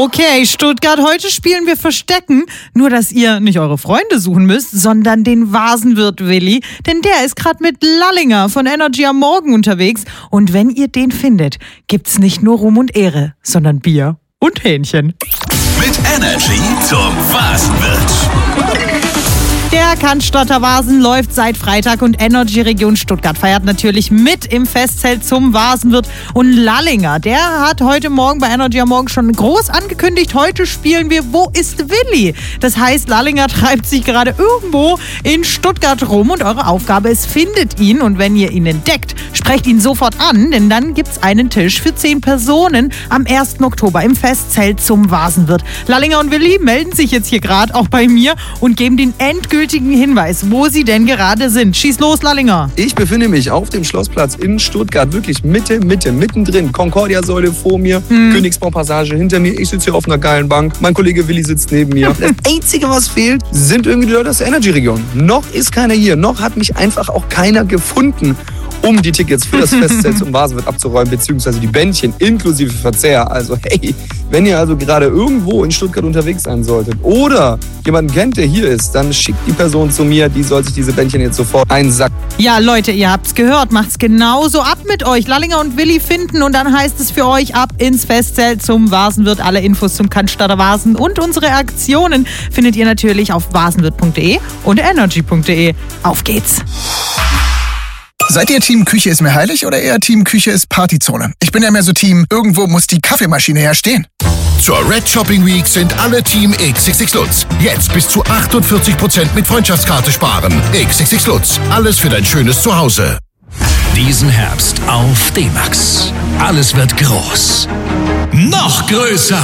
Okay, Stuttgart, heute spielen wir Verstecken. Nur, dass ihr nicht eure Freunde suchen müsst, sondern den Vasenwirt Willi. Denn der ist gerade mit Lallinger von Energy am Morgen unterwegs. Und wenn ihr den findet, gibt's nicht nur Ruhm und Ehre, sondern Bier und Hähnchen. Mit Energy zum Vasenwirt. Der Cannstatter Vasen läuft seit Freitag und Energy Region Stuttgart feiert natürlich mit im Festzelt zum Vasenwirt. Und Lallinger, der hat heute Morgen bei Energy am Morgen schon groß angekündigt, heute spielen wir Wo ist Willi? Das heißt, Lallinger treibt sich gerade irgendwo in Stuttgart rum und eure Aufgabe ist, findet ihn und wenn ihr ihn entdeckt, sprecht ihn sofort an, denn dann gibt's einen Tisch für 10 Personen am 1. Oktober im Festzelt zum Vasenwirt. Lallinger und Willi melden sich jetzt hier gerade auch bei mir und geben den endgültigen Hinweis, wo sie denn gerade sind. Schieß los, Lallinger. Ich befinde mich auf dem Schlossplatz in Stuttgart, wirklich mittendrin. Concordia-Säule vor mir, Königsbau-Passage hinter mir. Ich sitze hier auf einer geilen Bank. Mein Kollege Willi sitzt neben mir. Das Einzige, was fehlt, sind irgendwie die Leute aus der Energy-Region. Noch ist keiner hier. Noch hat mich einfach auch keiner gefunden, um die Tickets für das Festzelt zum Vasenwirt abzuräumen, beziehungsweise die Bändchen inklusive Verzehr. Also hey, wenn ihr also gerade irgendwo in Stuttgart unterwegs sein solltet oder jemanden kennt, der hier ist, dann schickt die Person zu mir, die soll sich diese Bändchen jetzt sofort einsacken. Ja, Leute, ihr habt's gehört, macht's genauso. Ab mit euch. Lallinger und Willi finden und dann heißt es für euch ab ins Festzelt zum Vasenwirt. Alle Infos zum Cannstatter Vasen und unsere Aktionen findet ihr natürlich auf vasenwirt.de und energy.de. Auf geht's! Seid ihr Team Küche ist mir heilig oder eher Team Küche ist Partyzone? Ich bin ja mehr so Team, irgendwo muss die Kaffeemaschine her stehen. Zur Red Shopping Week sind alle Team XXX Lutz. Jetzt bis zu 48% mit Freundschaftskarte sparen. XXX Lutz, alles für dein schönes Zuhause. Diesen Herbst auf D-Max. Alles wird groß. Noch größer.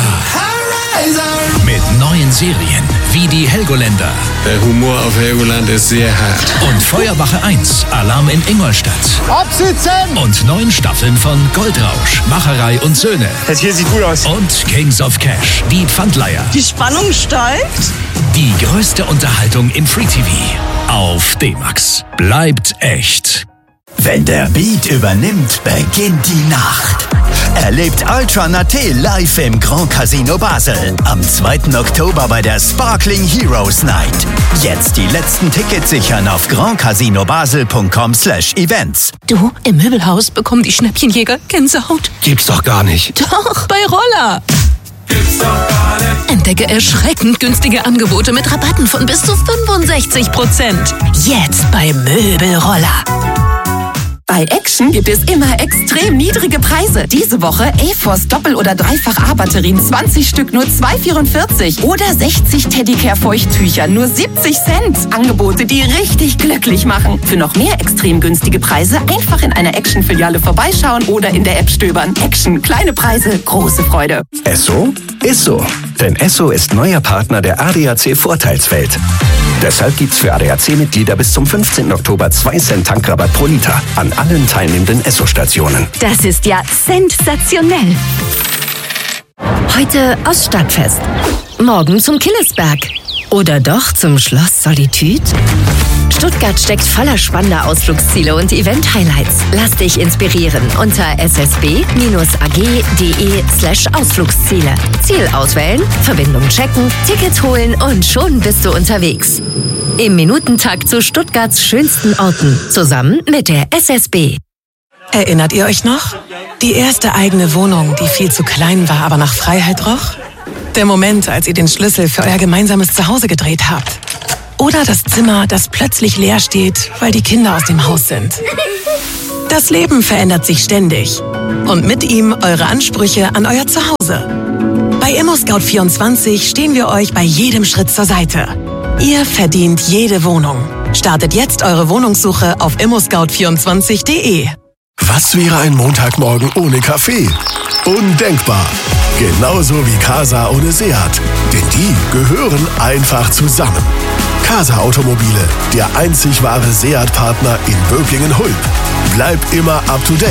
Mit neuen Serien wie die Helgoländer. Der Humor auf Helgoland ist sehr hart. Und Feuerwache 1, Alarm in Ingolstadt. Absitzen! Und 9 Staffeln von Goldrausch, Macherei und Söhne. Das hier sieht gut aus. Und Kings of Cash, die Pfandleiher. Die Spannung steigt. Die größte Unterhaltung im Free TV. Auf D-Max. Bleibt echt. Wenn der Beat übernimmt, beginnt die Nacht. Erlebt Ultra Naté live im Grand Casino Basel. Am 2. Oktober bei der Sparkling Heroes Night. Jetzt die letzten Tickets sichern auf grandcasinobasel.com/events. Du, im Möbelhaus bekommen die Schnäppchenjäger Gänsehaut. Gibt's doch gar nicht. Doch, bei Roller. Gibt's doch gar nicht. Entdecke erschreckend günstige Angebote mit Rabatten von bis zu 65%. Jetzt bei Möbelroller. Bei Action gibt es immer extrem niedrige Preise. Diese Woche A-Force Doppel- oder Dreifach-A-Batterien 20 Stück nur 2,44 oder 60 Teddicare-Feuchttücher nur 70 Cent. Angebote, die richtig glücklich machen. Für noch mehr extrem günstige Preise einfach in einer Action-Filiale vorbeischauen oder in der App stöbern. Action, kleine Preise, große Freude. Esso ist so. Denn Esso ist neuer Partner der ADAC Vorteilswelt. Deshalb gibt's für ADAC-Mitglieder bis zum 15. Oktober 2 Cent Tankrabatt pro Liter an allen teilnehmenden Esso-Stationen. Das ist ja sensationell. Heute aus Stadtfest. Morgen zum Killesberg. Oder doch zum Schloss Solitude? Stuttgart steckt voller spannender Ausflugsziele und Event-Highlights. Lass dich inspirieren unter ssb-ag.de/Ausflugsziele. Ziel auswählen, Verbindung checken, Ticket holen und schon bist du unterwegs. Im Minutentakt zu Stuttgarts schönsten Orten. Zusammen mit der SSB. Erinnert ihr euch noch? Die erste eigene Wohnung, die viel zu klein war, aber nach Freiheit roch? Der Moment, als ihr den Schlüssel für euer gemeinsames Zuhause gedreht habt. Oder das Zimmer, das plötzlich leer steht, weil die Kinder aus dem Haus sind. Das Leben verändert sich ständig. Und mit ihm eure Ansprüche an euer Zuhause. Bei ImmoScout24 stehen wir euch bei jedem Schritt zur Seite. Ihr verdient jede Wohnung. Startet jetzt eure Wohnungssuche auf immoscout24.de. Was wäre ein Montagmorgen ohne Kaffee? Undenkbar. Genauso wie Casa ohne Seat. Denn die gehören einfach zusammen. Casa Automobile, der einzig wahre Seat-Partner in Böblingen-Hulb. Bleib immer up to date.